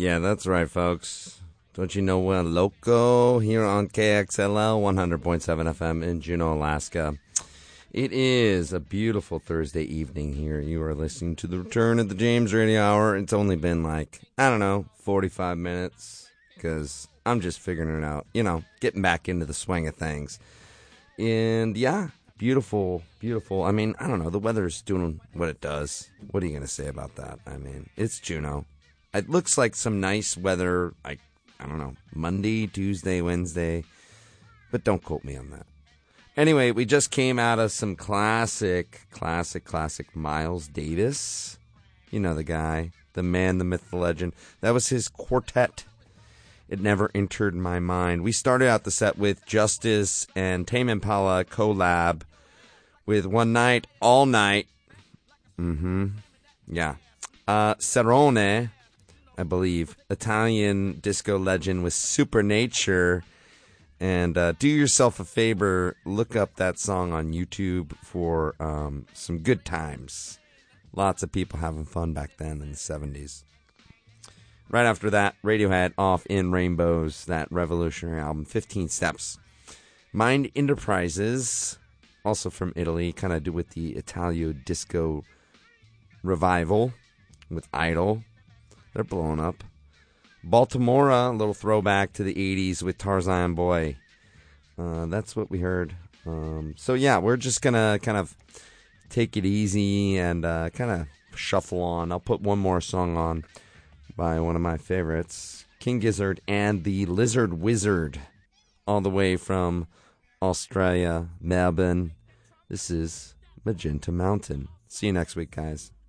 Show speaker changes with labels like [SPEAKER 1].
[SPEAKER 1] Yeah, that's right, folks. Don't you know we're loco here on KXLL 100.7 FM in Juneau, Alaska. It is a beautiful Thursday evening here. You are listening to the return of the James Radio Hour. It's only been 45 minutes, because I'm just figuring it out. Getting back into the swing of things. And yeah, beautiful, beautiful. I mean, I don't know. The weather's doing what it does. What are you going to say about that? I mean, it's Juneau. It looks like some nice weather, I don't know, Monday, Tuesday, Wednesday. But don't quote me on that. Anyway, we just came out of some classic Miles Davis. You know the guy, the man, the myth, the legend. That was his quartet. It Never Entered My Mind. We started out the set with Justice and Tame Impala collab with One Night, All Night. Yeah. Cerrone, I believe, Italian disco legend with Supernature. And do yourself a favor, look up that song on YouTube for some good times. Lots of people having fun back then in the 70s. Right after that, Radiohead, Off in Rainbows, that revolutionary album, 15 Steps. Mind Enterprises, also from Italy, kind of do with the Italio disco revival with Idol. They're blowing up. Baltimora, a little throwback to the 80s with Tarzan Boy. That's what we heard. So yeah, we're just going to kind of take it easy and kind of shuffle on. I'll put one more song on by one of my favorites, King Gizzard and the Lizard Wizard, all the way from Australia, Melbourne. This is Magenta Mountain. See you next week, guys.